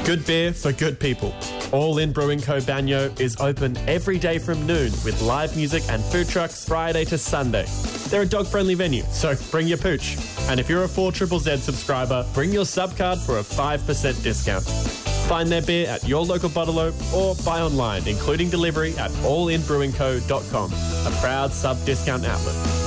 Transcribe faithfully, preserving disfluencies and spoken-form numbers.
Good beer for good people. All In Brewing Co. Banyo is open every day from noon with live music and food trucks Friday to Sunday. They're a dog-friendly venue, so bring your pooch. And if you're a four Z Z Z subscriber, bring your sub card for a five percent discount. Find their beer at your local bottler or buy online, including delivery at all in brewing co dot com, a proud sub-discount outlet.